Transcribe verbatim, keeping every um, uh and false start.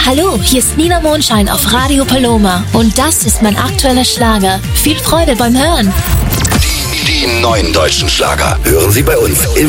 Hallo, hier ist Nina Mondschein auf Radio Paloma und das ist mein aktueller Schlager. Viel Freude beim Hören. Die, die neuen deutschen Schlager hören Sie bei uns im